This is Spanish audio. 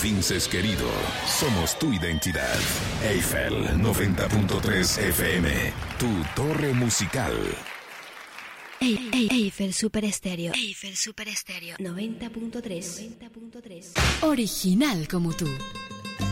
Vinces querido, somos tu identidad. Eiffel 90.3 FM, tu torre musical. Eiffel Super Estéreo. Eiffel Super Estéreo 90.3. Original como tú.